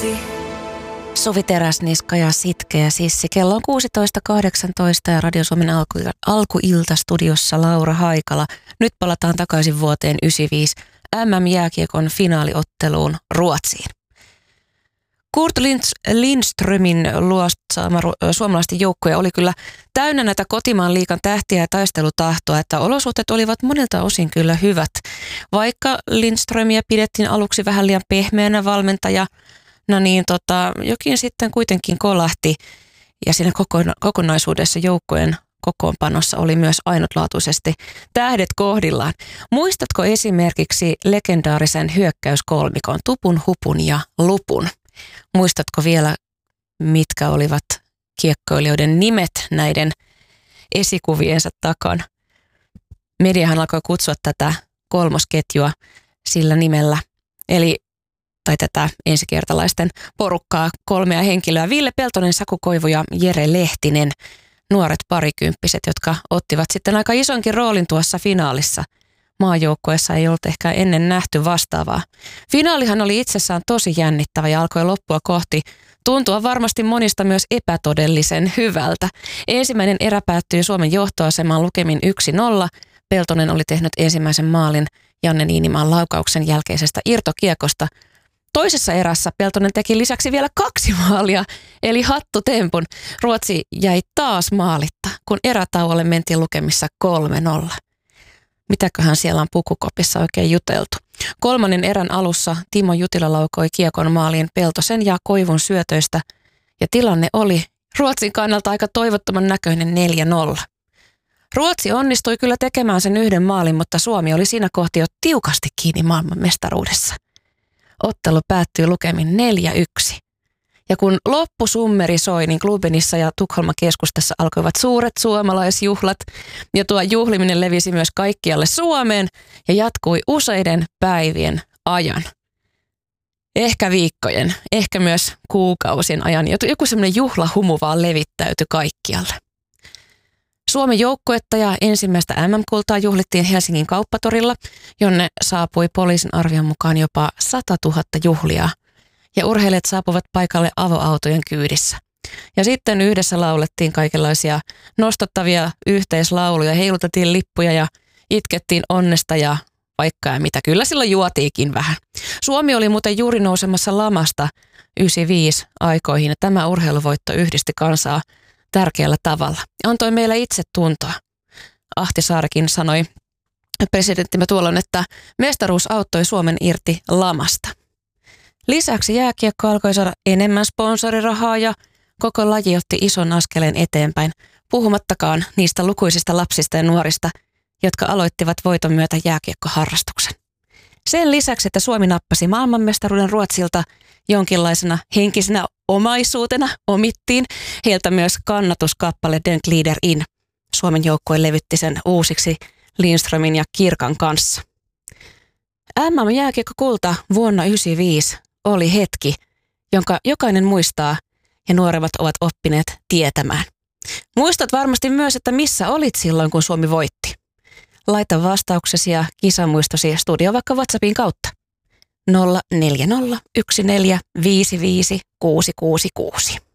Suvi Teräsniska ja Sitkeä Sissi. Kello on 16.18 ja Radio Suomen alkuilta studiossa Laura Haikala. Nyt palataan takaisin vuoteen 1995 MM-jääkiekon finaaliotteluun Ruotsiin. Kurt Lindströmin luotsaama suomalaisten joukkoja oli kyllä täynnä näitä kotimaan liigan tähtiä ja taistelutahtoa, että olosuhteet olivat monilta osin kyllä hyvät. Vaikka Lindströmiä pidettiin aluksi vähän liian pehmeänä valmentajana, niin jokin sitten kuitenkin kolahti ja siinä kokonaisuudessa joukkojen kokoonpanossa oli myös ainutlaatuisesti tähdet kohdillaan. Muistatko esimerkiksi legendaarisen hyökkäyskolmikon Tupun, Hupun ja Lupun? Muistatko vielä, mitkä olivat kiekkoilijoiden nimet näiden esikuviensa takana? Mediahan alkoi kutsua tätä kolmosketjua sillä nimellä, tai tätä ensikertalaisten porukkaa, 3 henkilöä. Ville Peltonen, Saku Koivu ja Jere Lehtinen, nuoret parikymppiset, jotka ottivat sitten aika isonkin roolin tuossa finaalissa. Maajoukkueessa ei ollut ehkä ennen nähty vastaavaa. Finaalihan oli itsessään tosi jännittävä ja alkoi loppua kohti tuntua varmasti monista myös epätodellisen hyvältä. Ensimmäinen erä päättyi Suomen johtoasemaan lukemin 1-0. Peltonen oli tehnyt ensimmäisen maalin Janne Niinimaan laukauksen jälkeisestä irtokiekosta. Toisessa erässä Peltonen teki lisäksi vielä 2 maalia, eli hattutempun. Ruotsi jäi taas maalitta, kun erätauolle mentiin lukemissa 3-0. Mitäköhän siellä on pukukopissa oikein juteltu. 3. erän alussa Timo Jutila laukoi kiekon maaliin Peltosen ja Koivun syötöistä, ja tilanne oli Ruotsin kannalta aika toivottoman näköinen 4-0. Ruotsi onnistui kyllä tekemään sen 1 maalin, mutta Suomi oli siinä kohti jo tiukasti kiinni maailmanmestaruudessa. Ottelu päättyi lukemin 4-1. Ja kun loppusummeri soi, niin Klubenissa ja Tukholman keskustassa alkoivat suuret suomalaisjuhlat. Ja tuo juhliminen levisi myös kaikkialle Suomeen ja jatkui useiden päivien ajan. Ehkä viikkojen, ehkä myös kuukausien ajan. Joku semmoinen juhlahumu vaan levittäytyi kaikkialle. Suomen joukkuetta ja ensimmäistä MM-kultaa juhlittiin Helsingin kauppatorilla, jonne saapui poliisin arvion mukaan jopa 100 000 juhlia. Ja urheilijat saapuvat paikalle avoautojen kyydissä. Ja sitten yhdessä laulettiin kaikenlaisia nostattavia yhteislauluja, heilutettiin lippuja ja itkettiin onnesta ja vaikka mitä. Kyllä silloin juotiikin vähän. Suomi oli muuten juuri nousemassa lamasta 95 aikoihin ja tämä urheiluvoitto yhdisti kansaa tärkeällä tavalla. Antoi meille itsetuntoa. Ahti Saarikin sanoi presidenttimme tuolloin, että mestaruus auttoi Suomen irti lamasta. Lisäksi jääkiekko alkoi saada enemmän sponsorirahaa ja koko laji otti ison askeleen eteenpäin, puhumattakaan niistä lukuisista lapsista ja nuorista, jotka aloittivat voiton myötä jääkiekkoharrastuksen. Sen lisäksi, että Suomi nappasi maailmanmestaruuden Ruotsilta jonkinlaisena henkisenä omaisuutena, omittiin heiltä myös kannatuskappale Den Glider In. Suomen joukkue levytti sen uusiksi Lindströmin ja Kirkan kanssa. MM-jääkiekkokulta vuonna 1995 oli hetki, jonka jokainen muistaa ja nuoremmat ovat oppineet tietämään. Muistat varmasti myös, että missä olit silloin, kun Suomi voitti. Laita vastauksesi ja kisamuistosi studio vaikka WhatsAppin kautta. 040 14 55 666.